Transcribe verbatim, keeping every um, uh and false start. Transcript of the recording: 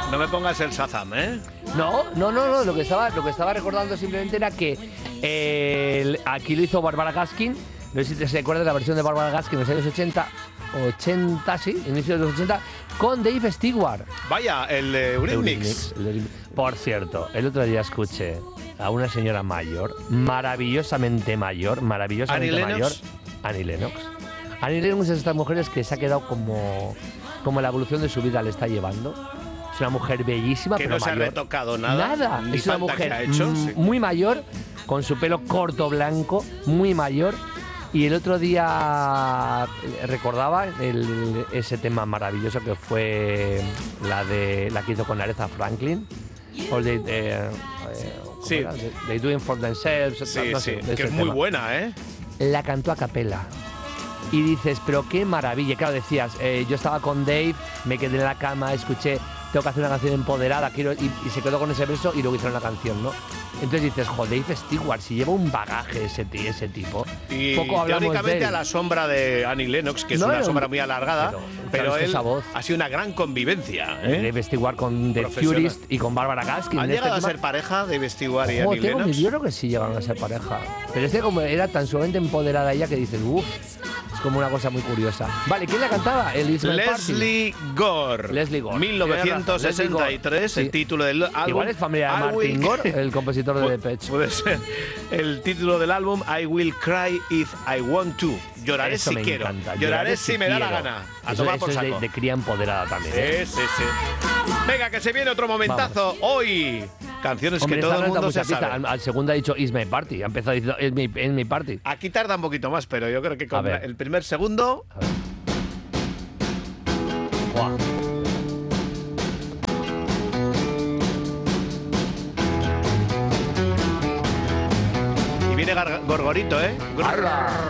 No me pongas el Shazam, ¿eh? No, no, no, no. Lo que estaba, lo que estaba recordando simplemente era que eh, el- aquí lo hizo Barbara Gaskin. No sé si te recuerdas la versión de Barbara Gaskin en los años ochenta, ochenta, sí, inicio de los ochenta, con Dave Stewart. Vaya, el de Eurythmics. El Eurythmics. Por cierto, el otro día escuché a una señora mayor, maravillosamente mayor, maravillosamente Annie mayor, Lennox. Annie Lennox. Annie Lennox es de estas mujeres que se ha quedado como, como la evolución de su vida le está llevando. Es una mujer bellísima, Que pero no se ha mayor. retocado nada. Nada. Ni Es una falta que mujer ha hecho, mm, sí. muy mayor, con su pelo corto blanco, muy mayor. Y el otro día recordaba el- ese tema maravilloso que fue la de la que hizo con Aretha Franklin. O de, de- eh, ¿cómo Sí. era? De- They Doing for Themselves. Sí, no sé, sí, de que ese es muy tema. buena, ¿eh? La cantó a capela. Y dices, pero qué maravilla. Claro, decías, eh, yo estaba con Dave, me quedé en la cama, escuché, tengo que hacer una canción empoderada, quiero y, y se quedó con ese verso y luego hicieron la canción, ¿no? Entonces dices, joder, Dave Stewart, si lleva un bagaje ese, tí- ese tipo. Y poco hablamos teóricamente de él. a la sombra de Annie Lennox, que es No una era un- sombra muy alargada, pero, pero, ¿sabes que él esa voz? ha sido una gran convivencia, ¿eh? Dave Stewart con The Profesional. Furist y con Barbara Gaskin. ¿Han en este llegado a tema- ser pareja Dave Stewart y Ojo, Annie tengo mi- Lennox? yo creo que sí llegaron a ser pareja. Pero este como era tan sumamente empoderada ella que dices, uff, es como una cosa muy curiosa. Vale, ¿quién la cantaba? El Ismael Party. Leslie Gore. Leslie Gore. mil novecientos sesenta y tres, Sí. el título del álbum. Igual es familiar de I Martin Will- Gore, el compositor de Pu- Depeche. Puede ser. El título del álbum, I Will Cry If I Want To. Lloraré Eso si me quiero. encanta. Lloraré, si me da la quiero. gana. A Eso, tomar eso por es de, saco. de cría empoderada también. ¿eh? Sí, sí, sí. Venga, que se viene otro momentazo. Hoy, canciones Hombre, que esta todo el no da mundo mucha se pista. sabe. Al, al segundo ha dicho Is My Party. Ha empezado diciendo Es mi, es mi party. Aquí tarda un poquito más, pero yo creo que A con ver. el primer segundo. A ver. Buah. Y viene Gar- Gorgorito, ¿eh? ¡Hala!